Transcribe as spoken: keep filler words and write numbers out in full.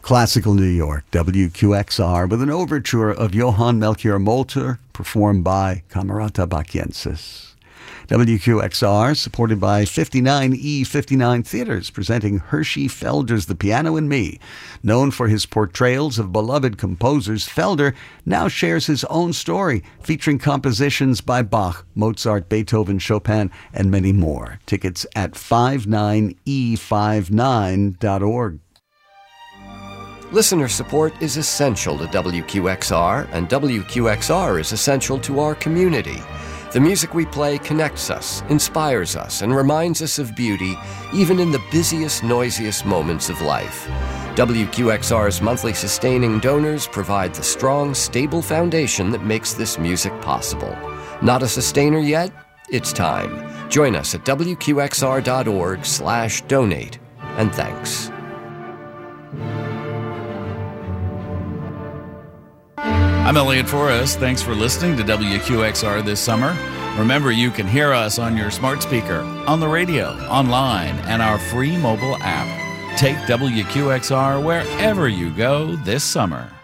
Classical New York, W Q X R, with an overture of Johann Melchior Molter, performed by Camerata Bachiensis. W Q X R, supported by fifty-nine E fifty-nine Theaters, presenting Hershey Felder's The Piano and Me. Known for his portrayals of beloved composers, Felder now shares his own story, featuring compositions by Bach, Mozart, Beethoven, Chopin, and many more. Tickets at fifty-nine E fifty-nine dot org. Listener support is essential to W Q X R, and W Q X R is essential to our community. The music we play connects us, inspires us, and reminds us of beauty, even in the busiest, noisiest moments of life. W Q X R's monthly sustaining donors provide the strong, stable foundation that makes this music possible. Not a sustainer yet? It's time. Join us at W Q X R dot org slash donate. And thanks. I'm Elliot Forrest. Thanks for listening to W Q X R this summer. Remember, you can hear us on your smart speaker, on the radio, online, and our free mobile app. Take W Q X R wherever you go this summer.